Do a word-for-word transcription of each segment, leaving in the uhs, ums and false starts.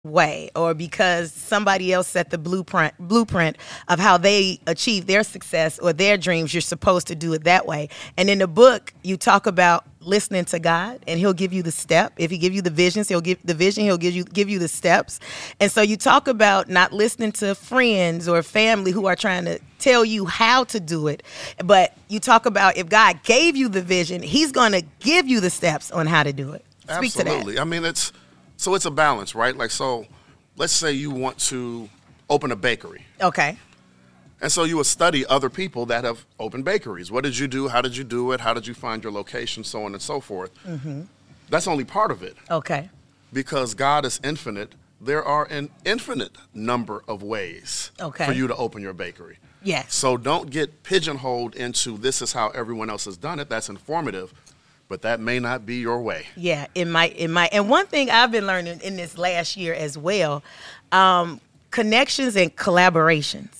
way, or because somebody else set the blueprint blueprint of how they achieve their success or their dreams, you're supposed to do it that way. And in the book, you talk about listening to God, and he'll give you the step. If he give you the visions, he'll give the vision, he'll give you give you the steps. And so you talk about not listening to friends or family who are trying to tell you how to do it, but you talk about if God gave you the vision, he's going to give you the steps on how to do it. Speak Absolutely. to that. I mean, it's so it's a balance, right? Like, so let's say you want to open a bakery. Okay. And so you would study other people that have opened bakeries. What did you do? How did you do it? How did you find your location? So on and so forth. Mm-hmm. That's only part of it. Okay. Because God is infinite, there are an infinite number of ways okay. for you to open your bakery. Yes. So don't get pigeonholed into this is how everyone else has done it. That's informative, but that may not be your way. Yeah, it might. It might. And one thing I've been learning in this last year as well, um, connections and collaborations.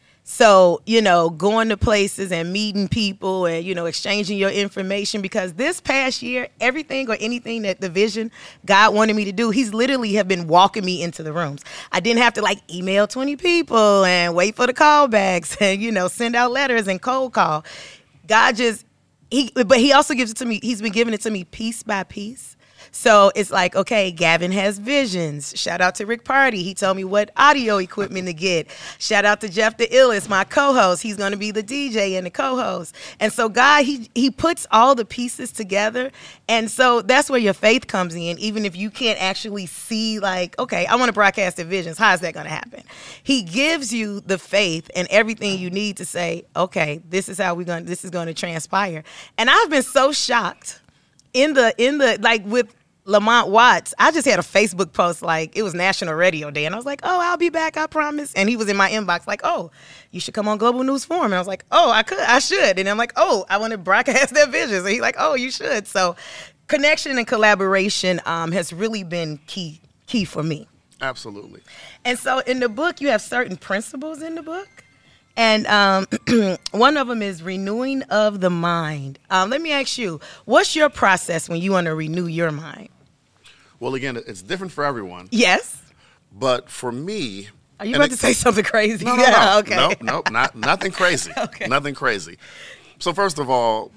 So, you know, going to places and meeting people and, you know, exchanging your information, because this past year, everything or anything that the vision God wanted me to do, he's literally have been walking me into the rooms. I didn't have to like email twenty people and wait for the callbacks and, you know, send out letters and cold call. God just, he, but he also gives it to me. He's been giving it to me piece by piece. So it's like, okay, Gavin has visions. Shout out to Rick Party. He told me what audio equipment to get. Shout out to Jeff the Illest, my co-host. He's going to be the D J and the co-host. And so God, he he puts all the pieces together. And so that's where your faith comes in, even if you can't actually see like, okay, I want to broadcast the visions. How is that going to happen? He gives you the faith and everything you need to say, okay, this is how we're going, this is going to transpire. And I've been so shocked in the, in the, like with Lamont Watts, I just had a Facebook post like it was National Radio Day, and I was like, oh, I'll be back, I promise. And he was in my inbox like, oh, you should come on Global News Forum. And I was like, oh, I could, I should. And I'm like, oh, I want to broadcast their visions. And he's like, oh, you should. So connection and collaboration um, has really been key, key for me. Absolutely. And so in the book, you have certain principles in the book. And um, one of them is renewing of the mind. Um, let me ask you, what's your process when you want to renew your mind? Well, again, it's different for everyone. Yes. But for me... Are you about it, to say something crazy? No, no, yeah, no. Okay. Nope, nope, not, nothing crazy. Okay. Nothing crazy. So first of all,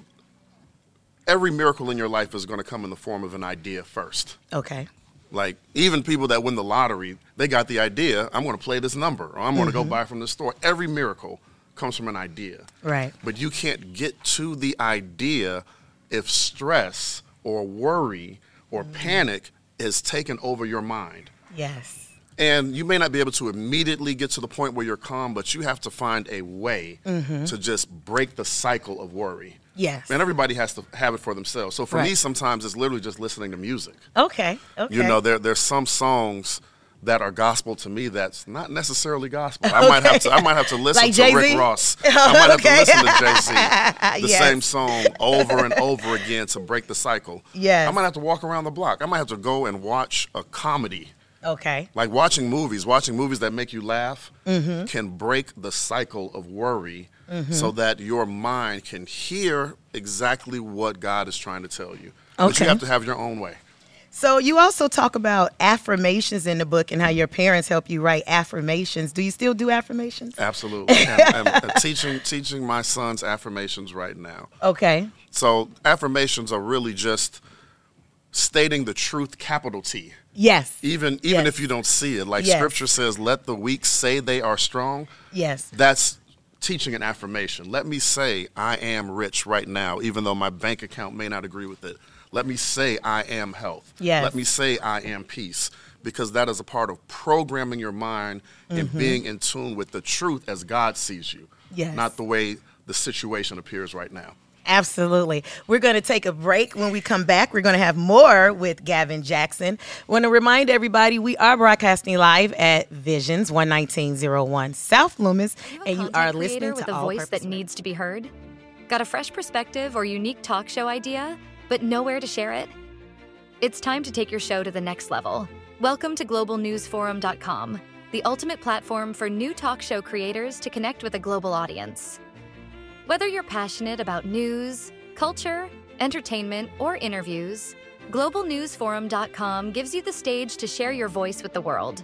every miracle in your life is going to come in the form of an idea first. Okay. Like, even people that win the lottery, they got the idea, I'm going to play this number, or I'm going to Mm-hmm. go buy from the store. Every miracle comes from an idea. Right. But you can't get to the idea if stress or worry or mm-hmm. panic is taken over your mind. Yes. And you may not be able to immediately get to the point where you're calm, but you have to find a way mm-hmm. to just break the cycle of worry. Yes. And everybody has to have it for themselves. So for right. me, sometimes it's literally just listening to music. Okay. Okay. You know, there there's some songs that are gospel to me that's not necessarily gospel. I okay. might have to I might have to listen like to Jay-Z? Rick Ross. I might have okay. to listen to Jay-Z. The yes. same song over and over again to break the cycle. Yes. I might have to walk around the block. I might have to go and watch a comedy. Okay. Like watching movies, watching movies that make you laugh mm-hmm. can break the cycle of worry mm-hmm. so that your mind can hear exactly what God is trying to tell you. Okay. But you have to have your own way. So you also talk about affirmations in the book and how your parents help you write affirmations. Do you still do affirmations? Absolutely. I'm, I'm teaching teaching my sons affirmations right now. Okay. So affirmations are really just stating the truth, capital T. Yes. Even even yes. if you don't see it. Like yes. Scripture says, let the weak say they are strong. Yes. That's teaching an affirmation. Let me say I am rich right now, even though my bank account may not agree with it. Let me say I am health. Yes. Let me say I am peace, because that is a part of programming your mind mm-hmm. and being in tune with the truth as God sees you, yes. not the way the situation appears right now. Absolutely. We're going to take a break. When we come back, we're going to have more with Gavin Jackson. I want to remind everybody we are broadcasting live at Visions one nineteen oh one South Loomis, and you are listening to with a All voice Purpose that needs to be heard. Got a fresh perspective or unique talk show idea, but nowhere to share it? It's time to take your show to the next level. Welcome to global news forum dot com, the ultimate platform for new talk show creators to connect with a global audience. Whether you're passionate about news, culture, entertainment, or interviews, global news forum dot com gives you the stage to share your voice with the world.